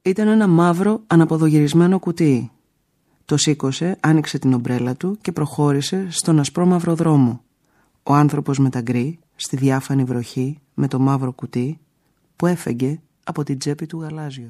Ήταν ένα μαύρο αναποδογυρισμένο κουτί. Το σήκωσε, άνοιξε την ομπρέλα του και προχώρησε στον ασπρόμαυρο δρόμο. Ο άνθρωπος με τα γκρι, στη διάφανη βροχή, με το μαύρο κουτί, που έφεγγε από την τσέπη του γαλάζιο.